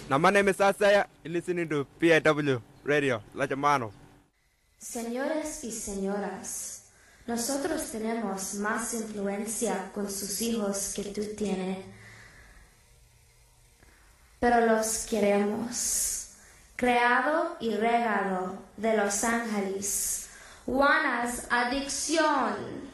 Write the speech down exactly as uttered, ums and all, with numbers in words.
Now my name is Isaiah. You're listening to P I W Radio, La Llamano. Señores y señoras, nosotros tenemos más influencia con sus hijos que tú tienes, pero los queremos. Creado y regado de Los Ángeles, Juana's Adicción.